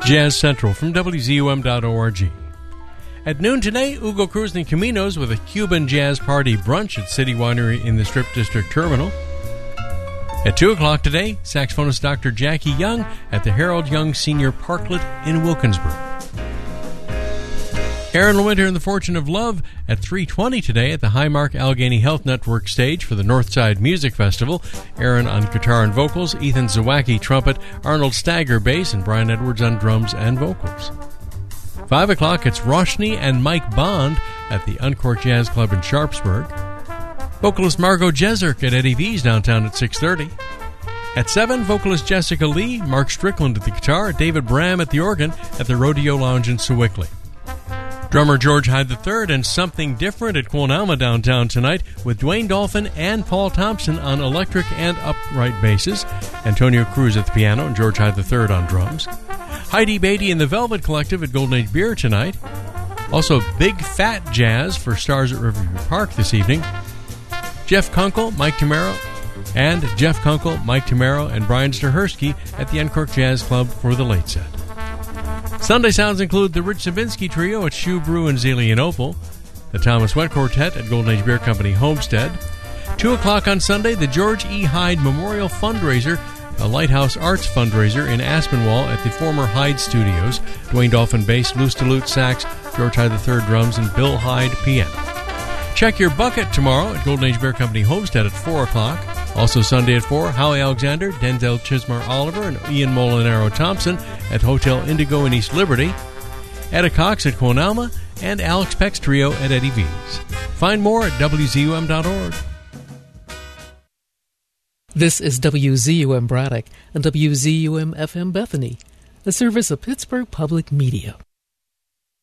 Jazz Central from WZUM.org. At noon today, Hugo Cruz and Caminos with a Cuban jazz party brunch at City Winery in the Strip District Terminal. At 2 o'clock today, saxophonist Dr. Jackie Young at the Harold Young Senior Parklet in Wilkinsburg. Aaron LeWinter and the Fortune of Love at 3:20 today at the Highmark Allegheny Health Network stage for the Northside Music Festival. Aaron on guitar and vocals, Ethan Zawacki trumpet, Arnold Stagger bass, and Brian Edwards on drums and vocals. 5 o'clock, it's Roshni and Mike Bond at the Uncork Jazz Club in Sharpsburg. Vocalist Margot Jeserk at Eddie V's downtown at 6:30. At 7, vocalist Jessica Lee, Mark Strickland at the guitar, David Bram at the organ at the Rodeo Lounge in Sewickley. Drummer George Hyde III and Something Different at Quonalma downtown tonight with Dwayne Dolphin and Paul Thompson on electric and upright basses, Antonio Cruz at the piano and George Hyde III on drums. Heidi Beatty and the Velvet Collective at Golden Age Beer tonight. Also Big Fat Jazz for Stars at Riverview Park this evening. Jeff Kunkel, Mike Tamaro, and Brian Stahersky at the Uncork Jazz Club for the late set. Sunday sounds include the Rich Savinsky Trio at Shoe Brew in Zelienople, the Thomas Wet Quartet at Golden Age Beer Company Homestead. 2 o'clock on Sunday, the George E. Hyde Memorial Fundraiser, a Lighthouse Arts fundraiser in Aspinwall at the former Hyde Studios. Dwayne Dolphin bass, Lou Staloot sax, George Hyde III drums, and Bill Hyde piano. Check your bucket tomorrow at Golden Age Beer Company Homestead at 4 o'clock. Also Sunday at 4, Howie Alexander, Denzel Chismar Oliver, and Ian Molinaro Thompson at Hotel Indigo in East Liberty. Etta Cox at Quonalma, and Alex Peck's Trio at Eddie V's. Find more at WZUM.org. This is WZUM Braddock and WZUM FM Bethany, a service of Pittsburgh Public Media.